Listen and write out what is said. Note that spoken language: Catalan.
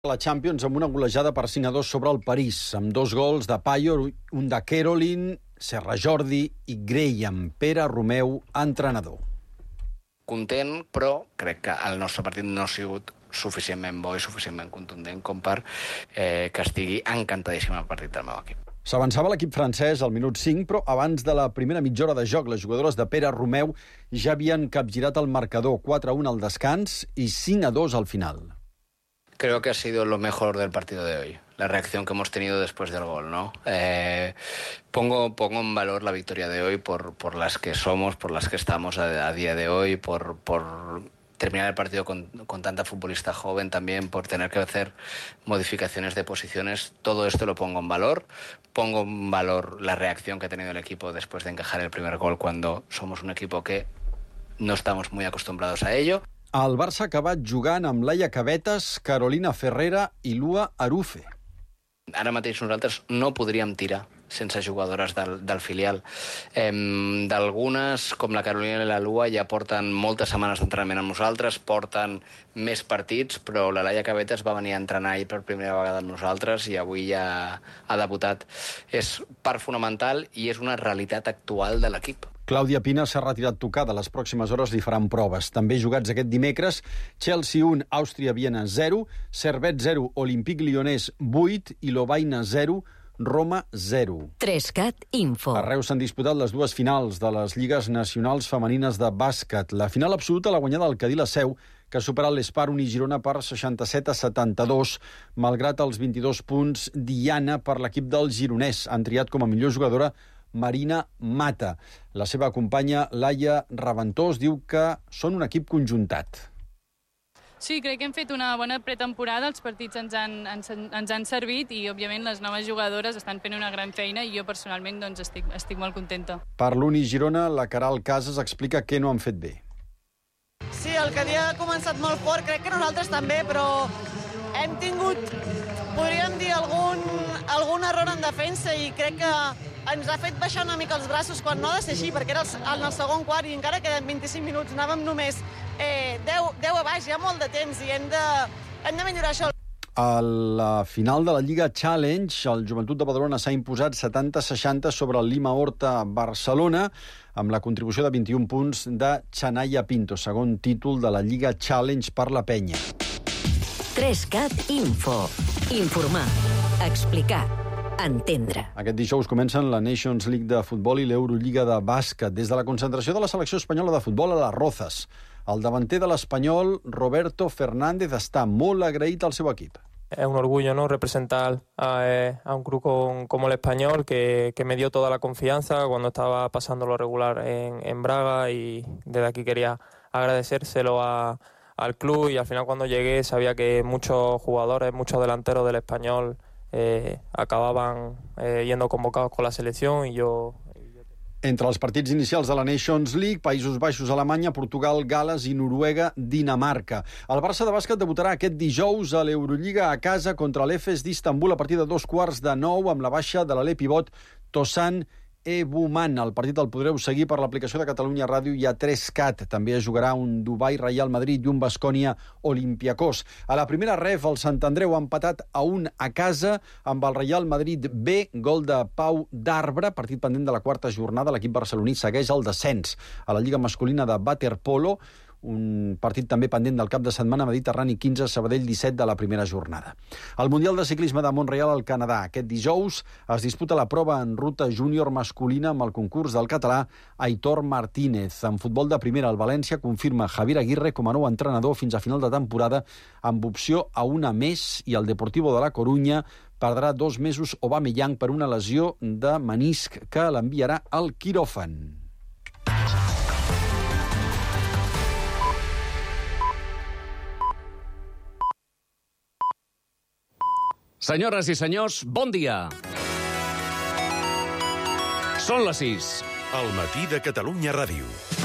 La Champions amb una golejada per 5-2 sobre el París, amb 2 gols de Payor, un de Caroline, Serra Jordi i Graham, Pere Romeu, entrenador. Content, però crec que el nostre partit no ha sigut suficientment bo i suficientment contundent com per que estigui encantadíssim el partit del meu equip. S'avançava l'equip francès al minut 5, però abans de la primera mitja hora de joc, les jugadores de Pere Romeu ja havien capgirat el marcador, 4-1 al descans i 5-2 al final. Creo que ha sido lo mejor del partido de hoy, la reacción que hemos tenido después del gol, ¿no? Pongo en valor la victoria de hoy por las que somos, por las que estamos a día de hoy, por terminar el partido con tanta futbolista joven también, por tener que hacer modificaciones de posiciones. Todo esto lo pongo en valor. Pongo en valor la reacción que ha tenido el equipo después de encajar el primer gol, cuando somos un equipo que no estamos muy acostumbrados a ello. El Barça ha acabat jugant amb Laia Cabetes, Carolina Ferrera i Lua Arufe. Ara mateix nosaltres no podríem tirar sense jugadores del filial. D'algunes, com la Carolina i la Lua, ja porten moltes setmanes d'entrenament amb nosaltres, porten més partits, però la Laia Cabetes va venir a entrenar ahir per primera vegada amb nosaltres i avui ja ha debutat. És part fonamental i és una realitat actual de l'equip. Clàudia Pina s'ha retirat tocada. Les pròximes hores li faran proves. També jugats aquest dimecres, Chelsea 1, Àustria-Viena 0, Servette 0, Olympique Lyonnais 8 i Lovaina 0, Roma 0. 3CAT Info. A Reus s'han disputat les dues finals de les lligues nacionals femenines de bàsquet. La final absoluta l'ha guanyada el Cadí la Seu, que ha superat l'Esparun i Girona per 67-72, malgrat els 22 punts d'Iana per l'equip del gironès. Han triat com a millor jugadora Marina Mata. La seva companya, Laia Raventós, diu que són un equip conjuntat. Sí, crec que hem fet una bona pretemporada, els partits ens han servit i, òbviament, les noves jugadores estan fent una gran feina i jo, personalment, doncs, estic molt contenta. Per l'Uni Girona, la Caral Casas explica què no han fet bé. Sí, el Cadí ha començat molt fort, crec que nosaltres també, però hem tingut, podríem dir, algun error en defensa i crec que ens ha fet baixar una mica els braços quan no ha de ser així, perquè era en el segon quart i encara queden 25 minuts, anàvem només 10 a baix, hi ha molt de temps i hem de millorar això. A la final de la Lliga Challenge, el Joventut de Badalona s'ha imposat 70-60 sobre el Lima Horta Barcelona, amb la contribució de 21 punts de Chanaya Pinto, segon títol de la Lliga Challenge per la penya. 3CAT Info. Informar. Explicar. Entendre. Aquest dijous comencen la Nations League de futbol i l'Eurolliga de bàsquet. Des de la concentració de la selecció espanyola de futbol a les Rozas, el davanter de l'Espanyol, Roberto Fernández, està molt agraït al seu equip. Es un orgullo, ¿no?, representar a un club como el Español, que me dio toda la confianza cuando estaba pasando lo regular en Braga, y desde aquí quería agradecérselo al club, y al final cuando llegué sabía que muchos jugadores, muchos delanteros del Español acababan yendo convocados con la selección y yo... Entre els partits inicials de la Nations League, Països Baixos, Alemanya, Portugal, Gal·les i Noruega, Dinamarca. El Barça de bàsquet debutarà aquest dijous a l'Eurolliga a casa contra l'Efes d'Istanbul a partir de 8:45 amb la baixa de l'alè pivot Tosan Ebuman. El partit el podreu seguir per l'aplicació de Catalunya Ràdio i a 3CAT. També es jugarà un Dubai Real Madrid i un Baskonia Olympiacos. A la primera ref, el Sant Andreu ha empatat a 1 a casa amb el Real Madrid B, gol de Pau d'Arbre, partit pendent de la quarta jornada. L'equip barceloní segueix el descens a la Lliga masculina de waterpolo, un partit també pendent del cap de setmana, Mediterrani 15, Sabadell 17 de la primera jornada. El Mundial de Ciclisme de Montreal al Canadà. Aquest dijous es disputa la prova en ruta júnior masculina amb el concurs del català Aitor Martínez. En futbol de primera, el València confirma Javier Aguirre com a nou entrenador fins a final de temporada amb opció a una més, i el Deportivo de la Corunya perdrà 2 mesos Aubameyang per una lesió de menisc que l'enviarà al quiròfan. Senyores i senyors, bon dia. Són les 6. El matí de Catalunya Ràdio.